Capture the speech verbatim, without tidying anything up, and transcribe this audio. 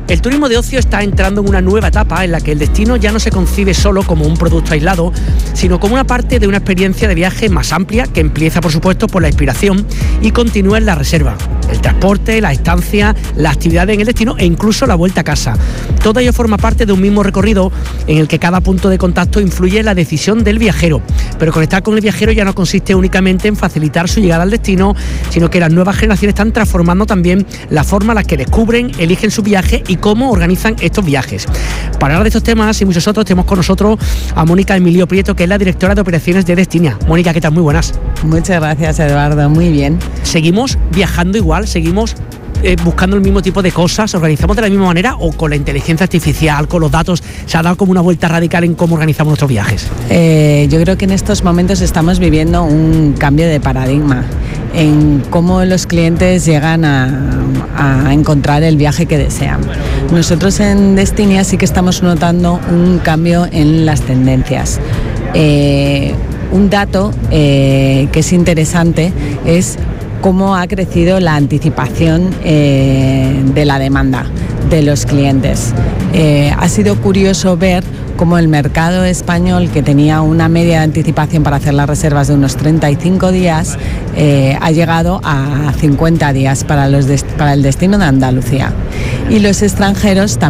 El turismo de ocio está entrando en una nueva etapa en la que el destino ya no se concibe solo como un producto aislado, sino como una parte de una experiencia de viaje más amplia que empieza, por supuesto, por la inspiración y continúa en la reserva, el transporte, la estancia, la actividad en el destino e incluso la vuelta a casa. Todo ello forma parte de un mismo recorrido en el que cada punto de contacto influye en la decisión del viajero. Pero conectar con el viajero ya no consiste únicamente en facilitar su llegada al destino, sino que las nuevas generaciones están transformando también la forma en la que descubren, eligen su viaje y cómo organizan estos viajes. Para hablar de estos temas y muchos otros, tenemos con nosotros a Mónica Emilio Prieto, que es la directora de operaciones de Destinia. Mónica, ¿qué tal? Muy buenas. Muchas gracias, Eduardo, muy bien. ¿Seguimos viajando igual? ¿Seguimos eh, buscando el mismo tipo de cosas? ¿Organizamos de la misma manera o con la inteligencia artificial, con los datos, se ha dado como una vuelta radical en cómo organizamos nuestros viajes? Eh, yo creo que en estos momentos estamos viviendo un cambio de paradigma en cómo los clientes llegan a, a encontrar el viaje que desean. Nosotros en Destinia sí que estamos notando un cambio en las tendencias. Eh, un dato eh, que es interesante es cómo ha crecido la anticipación eh, de la demanda de los clientes. Eh, ha sido curioso ver cómo el mercado español, que tenía una media de anticipación para hacer las reservas de unos treinta y cinco días, eh, ha llegado a cincuenta días para, los dest- para el destino de Andalucía. Y los extranjeros también